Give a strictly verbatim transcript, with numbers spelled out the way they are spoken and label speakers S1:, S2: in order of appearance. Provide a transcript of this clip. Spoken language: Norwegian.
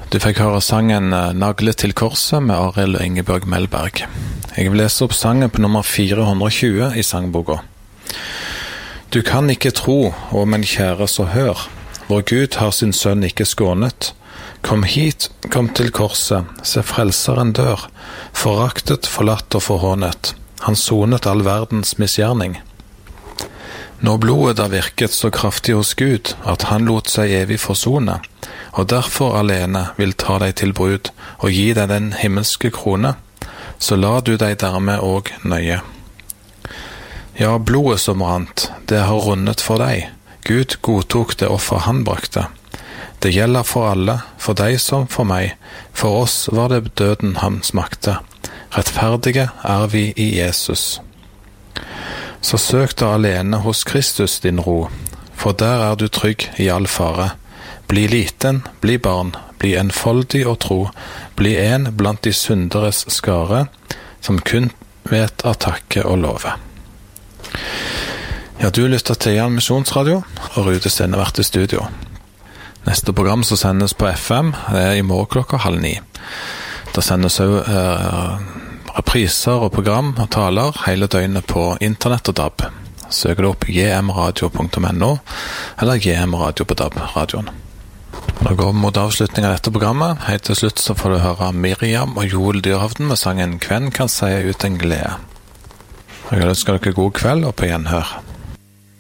S1: Du fikk høre sangen Nagle til korset med Arild og Ingeborg Melberg. Jeg vil lese opp sangen på nummer fire hundre og tjue i sangboka. Du kan ikke tro, å men kjære så hør, vår Gud har sin sønn ikke skånet. Kom hit, kom til korset, se frelseren dør, foraktet, forlatt og forhånet. Han sonet all verdens misgjerning. Når blodet har virket så kraftig hos Gud, at han lot seg evig forsone, og derfor alene vil ta deg til brud og gi deg den himmelske krone, så la du deg dermed og nøye. Ja, blodet som rant, det har rundet for deg. Gud godtok det offer han brakte. Det gjelder for alle, for deg som for meg. For oss var det døden han smakte. Rettferdige er vi i Jesus. Så søk da alene hos Kristus din ro, for der er du trygg i all fare. Bli liten, bli barn, bli enfoldig og tro, bli en blant de synderes skare, som kun vet å takke og love. Ja, du lytter til Jan Misjonsradio, og Rudi Steinevert i studio. Neste program som sendes på F M, det er i morgen klokka halv ni. Da sendes også eh, repriser og program og taler hele døgnet på internett og D A B. Søk det opp g m radio punktum n o eller G M Radio på D A B-radioen. Da går vi mot avslutning av dette programmet. Helt til slutt så får du høre Miriam og Joel Dyrhavden med sangen «Kvenn kan seie ut en glede». Jeg ønsker dere god kveld og på gjenhør.